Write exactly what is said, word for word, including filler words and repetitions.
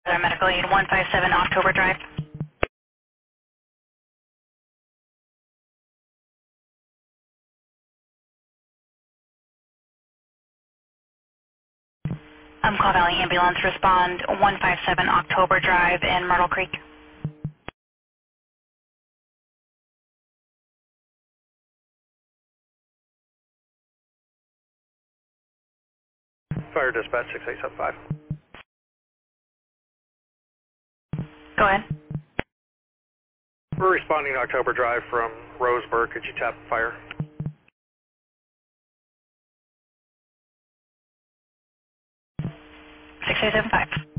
Medical Aid one five seven October Drive. Um, Call Valley Ambulance, respond one five seven October Drive in Myrtle Creek. Fire dispatch six eight seven five. Go ahead. We're responding to October Drive from Roseburg. Could you tap fire? six eight seven five.